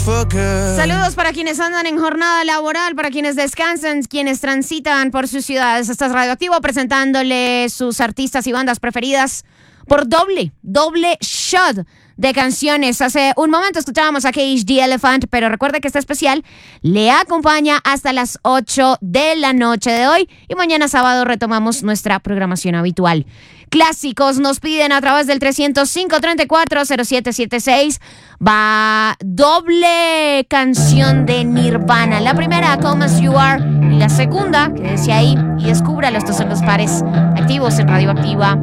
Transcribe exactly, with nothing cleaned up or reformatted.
for good. Saludos para quienes andan en jornada laboral, para quienes descansan, quienes transitan por sus ciudades. Estás Radioactivo presentándole sus artistas y bandas preferidas por doble, doble shot de canciones. Hace un momento escuchábamos a Cage the Elephant, pero recuerde que este especial le acompaña hasta las ocho de la noche de hoy y mañana sábado retomamos nuestra programación habitual. Clásicos nos piden a través del tres cero cinco, treinta y cuatro, cero siete siete seis. Va doble canción de Nirvana. La primera, Come As You Are, y la segunda, quédese ahí y descúbralo. Estos son los pares activos en Radioactiva.